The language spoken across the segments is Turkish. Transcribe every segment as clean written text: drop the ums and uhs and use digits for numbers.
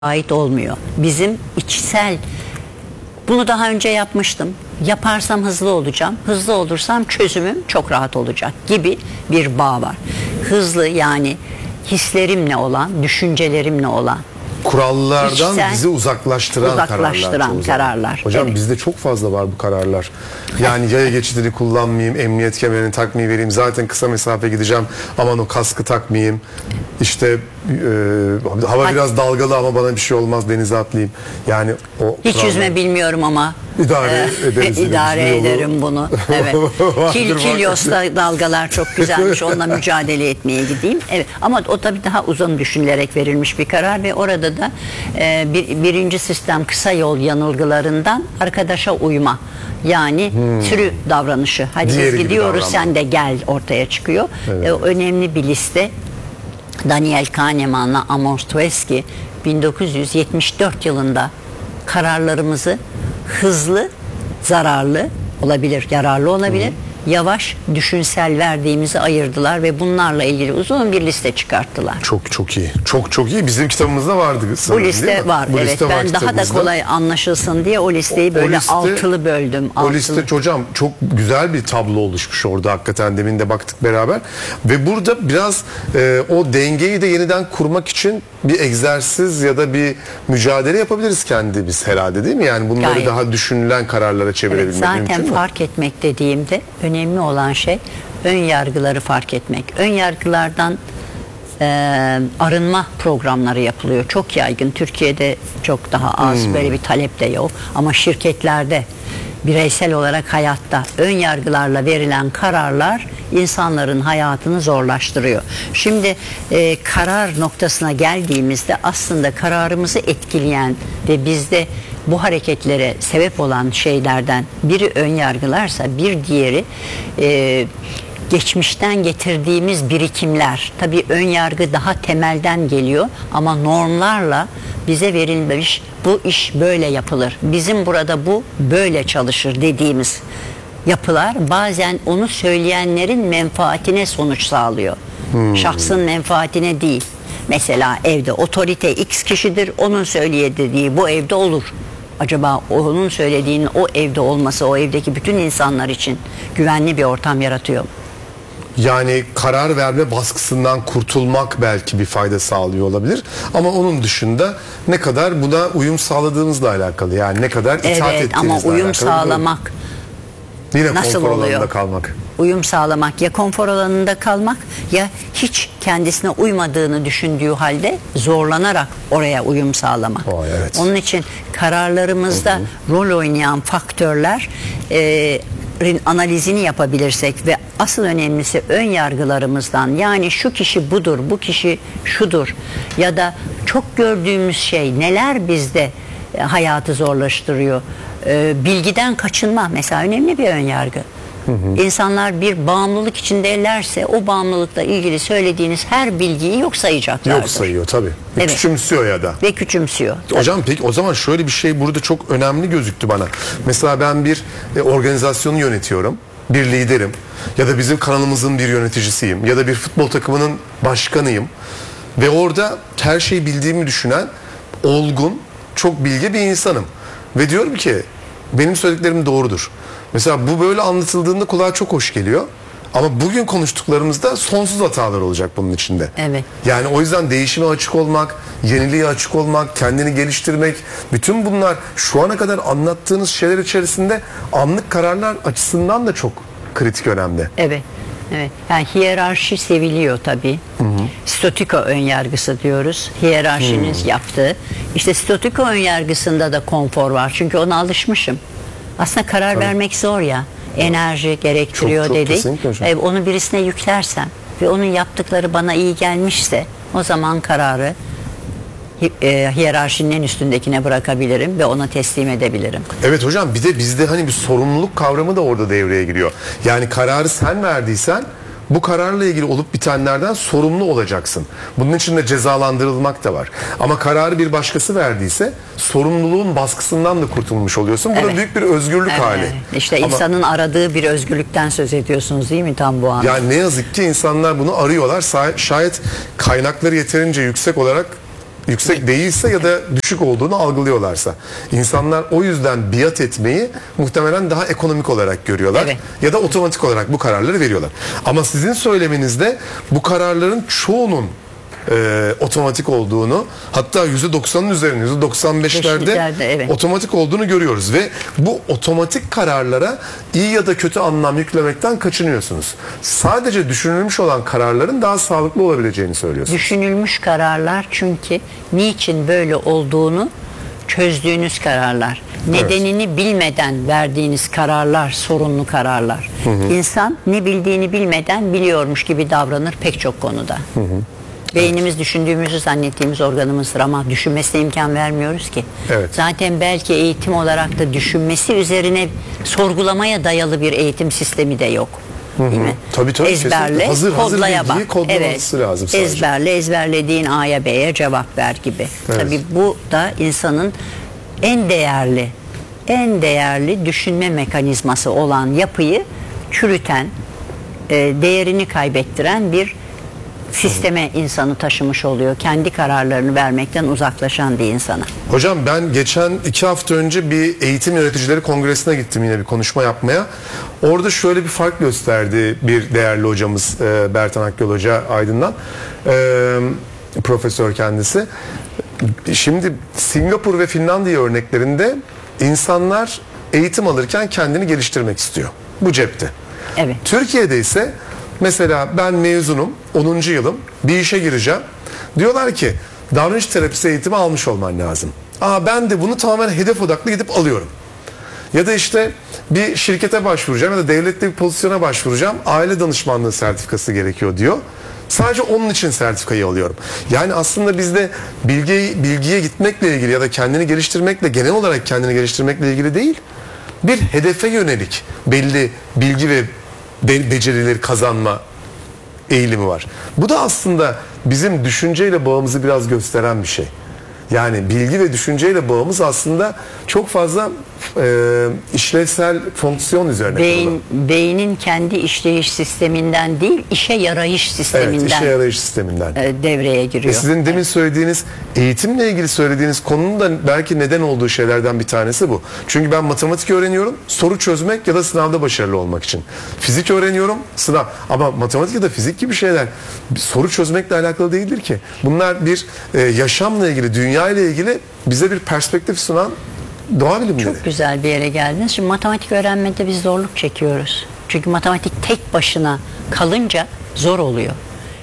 ait olmuyor. Bizim içsel, bunu daha önce yapmıştım. Yaparsam hızlı olacağım. Hızlı olursam çözümüm çok rahat olacak gibi bir bağ var. Hızlı, yani hislerimle olan, düşüncelerimle olan. Kurallardan İçsel, bizi uzaklaştıran kararlar. Hocam evet. bizde çok fazla var bu kararlar. Yani yaya geçidini kullanmayayım, emniyet kemerini takmayı vereyim. Zaten kısa mesafe gideceğim. Aman o kaskı takmayayım. İşte hava biraz dalgalı ama bana bir şey olmaz, denize atlayayım. Yani o hiç kurallar. yüzme bilmiyorum ama İdare ederiz. idare ederim bunu. Evet. Kilyos'ta dalgalar çok güzelmiş. Onunla mücadele etmeye gideyim. Evet. Ama o tabii daha uzun düşünülerek verilmiş bir karar ve orada da birinci sistem kısa yol yanılgılarından arkadaşa uyma. Yani sürü davranışı. Hadi Diğeri biz gibi gidiyoruz, davranma. sen de gel ortaya çıkıyor. Evet. Önemli bir liste. Daniel Kahneman'la Amos Tversky 1974 yılında kararlarımızı hızlı, zararlı olabilir, yararlı olabilir, yavaş, düşünsel verdiğimizi ayırdılar ve bunlarla ilgili uzun bir liste çıkarttılar. Çok iyi. Çok iyi. Bizim kitabımızda vardı sanırım, Bu liste var. Bu evet. liste var Ben daha da kitabımızda. kolay anlaşılsın diye o listeyi böyle altılı böldüm. O liste hocam çok güzel bir tablo oluşmuş orada, hakikaten demin de baktık beraber. Ve burada biraz o dengeyi de yeniden kurmak için bir egzersiz ya da bir mücadele yapabiliriz kendimiz herhalde, değil mi? Yani bunları Gayet. daha düşünülen kararlara çevirebilmek mümkün zaten mü? fark etmek dediğimde önemli olan şey ön yargıları fark etmek. Ön yargılardan arınma programları yapılıyor. Çok yaygın. Türkiye'de çok daha az. Böyle bir talep de yok. Ama şirketlerde, bireysel olarak hayatta ön yargılarla verilen kararlar insanların hayatını zorlaştırıyor. Şimdi karar noktasına geldiğimizde aslında kararımızı etkileyen ve bizde bu hareketlere sebep olan şeylerden biri ön yargılarsa, bir diğeri geçmişten getirdiğimiz birikimler. Tabii ön yargı daha temelden geliyor ama normlarla bize verilmiş, bu iş böyle yapılır, bizim burada bu böyle çalışır dediğimiz yapılar bazen onu söyleyenlerin menfaatine sonuç sağlıyor. Şahsın menfaatine değil. Mesela evde otorite X kişidir, onun söylediği bu evde olur. Acaba onun söylediğinin o evde olması o evdeki bütün insanlar için güvenli bir ortam yaratıyor mu? Yani karar verme baskısından kurtulmak belki bir fayda sağlıyor olabilir. Ama onun dışında ne kadar buna uyum sağladığımızla alakalı. Yani ne kadar itaat ettiğimizle ama alakalı. uyum sağlamak yine nasıl konfor oluyor? alanında kalmak. Uyum sağlamak, ya konfor alanında kalmak ya hiç kendisine uymadığını düşündüğü halde zorlanarak oraya uyum sağlamak. Evet. Onun için kararlarımızda rol oynayan faktörler analizini yapabilirsek ve asıl önemlisi ön yargılarımızdan, yani şu kişi budur, bu kişi şudur ya da çok gördüğümüz şey neler bizde hayatı zorlaştırıyor. Bilgiden kaçınma mesela önemli bir ön yargı. İnsanlar bir bağımlılık içindeylerse o bağımlılıkla ilgili söylediğiniz her bilgiyi yok sayacaklardır. Yok sayıyor tabii. Evet. Küçümsüyor ya da. Ve küçümsüyor. Hocam peki o zaman şöyle bir şey burada çok önemli gözüktü bana. Mesela ben bir organizasyonu yönetiyorum. Bir liderim. Ya da bizim kanalımızın bir yöneticisiyim. Ya da bir futbol takımının başkanıyım. Ve orada her şeyi bildiğimi düşünen olgun, çok bilge bir insanım. Ve diyorum ki benim söylediklerim doğrudur. Mesela bu böyle anlatıldığında kulağa çok hoş geliyor. Ama bugün konuştuklarımızda sonsuz hatalar olacak bunun içinde. Evet. Yani o yüzden değişime açık olmak, yeniliğe açık olmak, kendini geliştirmek, bütün bunlar şu ana kadar anlattığınız şeyler içerisinde anlık kararlar açısından da çok kritik, önemli. Evet. Evet. Yani hiyerarşi seviliyor tabii. Statiko önyargısı diyoruz. Hiyerarşinin yaptığı. İşte statiko önyargısında da konfor var. Çünkü ona alışmışım. Aslında karar vermek zor ya. Enerji gerektiriyor Çok dedik. kesinlikle hocam. Onu birisine yüklersem ve onun yaptıkları bana iyi gelmişse o zaman kararı hiyerarşinin en üstündekine bırakabilirim ve ona teslim edebilirim. Evet hocam, bir de bizde hani bir sorumluluk kavramı da orada devreye giriyor. Yani kararı sen verdiysen bu kararla ilgili olup bitenlerden sorumlu olacaksın. Bunun için de cezalandırılmak da var. Ama kararı bir başkası verdiyse sorumluluğun baskısından da kurtulmuş oluyorsun. Bu da büyük bir özgürlük hali. İşte Ama insanın aradığı bir özgürlükten söz ediyorsunuz değil mi tam bu anda? yani ne yazık ki insanlar bunu arıyorlar. Şayet kaynakları yeterince yüksek olarak yüksek değilse ya da düşük olduğunu algılıyorlarsa. İnsanlar o yüzden biat etmeyi muhtemelen daha ekonomik olarak görüyorlar. Evet. Ya da otomatik olarak bu kararları veriyorlar. Ama sizin söyleminizde bu kararların çoğunun otomatik olduğunu, hatta %90'ın üzerinde, %95'lerde evet, otomatik olduğunu görüyoruz ve bu otomatik kararlara iyi ya da kötü anlam yüklemekten kaçınıyorsunuz. Sadece düşünülmüş olan kararların daha sağlıklı olabileceğini söylüyorsunuz. Düşünülmüş kararlar, çünkü niçin böyle olduğunu çözdüğünüz kararlar. Nedenini bilmeden verdiğiniz kararlar sorunlu kararlar. İnsan ne bildiğini bilmeden biliyormuş gibi davranır pek çok konuda. Beynimiz düşündüğümüzü zannettiğimiz organımızdır ama düşünmesine imkan vermiyoruz ki. Evet. Zaten belki eğitim olarak da düşünmesi üzerine sorgulamaya dayalı bir eğitim sistemi de yok. Değil mi? Tabii, ezberle, hazır kodlaya bilgiyi bak. kodlaması lazım sadece. Ezberle, ezberlediğin A'ya B'ye cevap ver gibi. Evet. Tabii bu da insanın en değerli düşünme mekanizması olan yapıyı çürüten, değerini kaybettiren bir sisteme insanı taşımış oluyor. Kendi kararlarını vermekten uzaklaşan bir insana. Hocam ben geçen 2 hafta önce bir eğitim yöneticileri kongresine gittim yine bir konuşma yapmaya. Orada şöyle bir fark gösterdi bir değerli hocamız Bertan Akyol Hoca Aydın'dan. Profesör kendisi. Şimdi Singapur ve Finlandiya örneklerinde insanlar eğitim alırken kendini geliştirmek istiyor. Bu cepte. Evet. Türkiye'de ise mesela ben mezunum, 10. yılım, bir işe gireceğim. Diyorlar ki davranış terapisi eğitimi almış olman lazım. Ben de bunu tamamen hedef odaklı gidip alıyorum. Ya da işte bir şirkete başvuracağım ya da devlette bir pozisyona başvuracağım. Aile danışmanlığı sertifikası gerekiyor diyor. Sadece onun için sertifikayı alıyorum. Yani aslında bizde bilgiye gitmekle ilgili ya da kendini geliştirmekle, genel olarak kendini geliştirmekle ilgili değil, bir hedefe yönelik belli bilgi ve becerileri kazanma eğilimi var. Bu da aslında bizim düşünceyle bağımızı biraz gösteren bir şey. Yani bilgi ve düşünceyle bağımız aslında çok fazla işlevsel fonksiyon üzerine kurulu. Beynin kendi işleyiş sisteminden değil, işe yarayış sisteminden, Evet, işe yarayış sisteminden devreye giriyor. Sizin demin söylediğiniz, eğitimle ilgili söylediğiniz konunun da belki neden olduğu şeylerden bir tanesi bu. Çünkü ben matematik öğreniyorum, soru çözmek ya da sınavda başarılı olmak için. Fizik öğreniyorum, sınav. Ama matematik ya da fizik gibi şeyler soru çözmekle alakalı değildir ki. Bunlar bir yaşamla ilgili, dünya ile ilgili bize bir perspektif sunan doğa bilimleri. Çok güzel bir yere geldiniz. Şimdi matematik öğrenmede biz zorluk çekiyoruz. Çünkü matematik tek başına kalınca zor oluyor.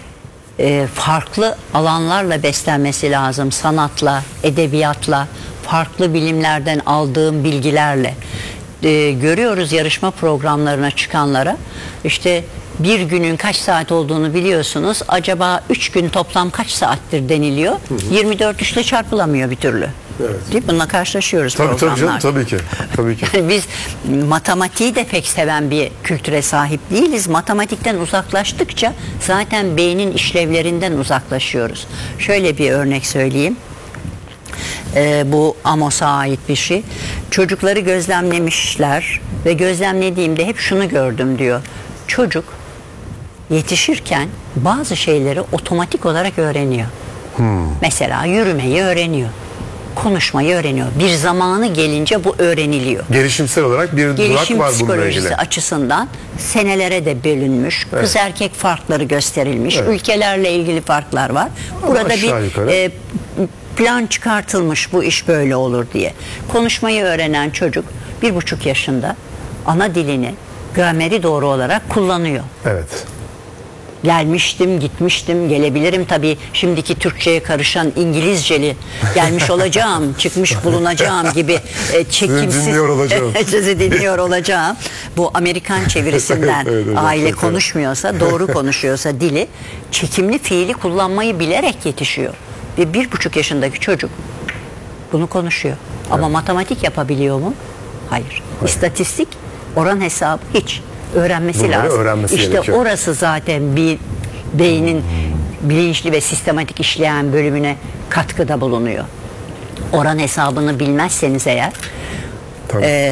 Farklı alanlarla beslenmesi lazım. Sanatla, edebiyatla, farklı bilimlerden aldığım bilgilerle. Görüyoruz yarışma programlarına çıkanlara. İşte bir günün kaç saat olduğunu biliyorsunuz. Acaba 3 gün toplam kaç saattir deniliyor. 24 3'le çarpılamıyor bir türlü. Evet. Değil mi? Bununla karşılaşıyoruz Tabii programlarda. canım, tabii ki. Tabii ki. Yani biz matematiği de pek seven bir kültüre sahip değiliz. Matematikten uzaklaştıkça zaten beynin işlevlerinden uzaklaşıyoruz. Şöyle bir örnek söyleyeyim. Bu Amos'a ait bir şey. Çocukları gözlemlemişler ve gözlemlediğimde hep şunu gördüm diyor. Çocuk yetişirken bazı şeyleri otomatik olarak öğreniyor. Mesela yürümeyi öğreniyor. Konuşmayı öğreniyor. Bir zamanı gelince bu öğreniliyor. Gelişimsel olarak bir durak Gelişim var bununla psikolojisi ilgili. açısından senelere de bölünmüş. Evet. Kız erkek farkları gösterilmiş. Evet. Ülkelerle ilgili farklar var. Burada aşağı bir yukarı. plan çıkartılmış, bu iş böyle olur diye. Konuşmayı öğrenen çocuk 1,5 yaşında ana dilini grameri doğru olarak kullanıyor. Evet. Gelmiştim, gitmiştim, gelebilirim tabii. Şimdiki Türkçe'ye karışan İngilizceli gelmiş olacağım, çıkmış bulunacağım gibi çekimsiz. dinliyor olacağım. Sizi dinliyor olacağım. Bu Amerikan çevirisinden Evet, aile evet. konuşmuyorsa, doğru konuşuyorsa dili, çekimli fiili kullanmayı bilerek yetişiyor. Ve 1,5 yaşındaki çocuk bunu konuşuyor. Ama matematik yapabiliyor mu? Hayır. İstatistik, oran hesabı hiç. Öğrenmesi Bunları lazım. öğrenmesi İşte gerekiyor. orası zaten bir beynin bilinçli ve sistematik işleyen bölümüne katkıda bulunuyor. Oran hesabını bilmezseniz eğer Tabii.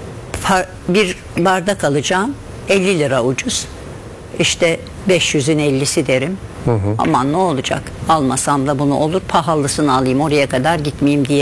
bir bardak alacağım, 50 lira ucuz. İşte 500'ün 50'si derim. Aman ne olacak? Almasam da bunu olur. Pahalısını alayım, oraya kadar gitmeyeyim diye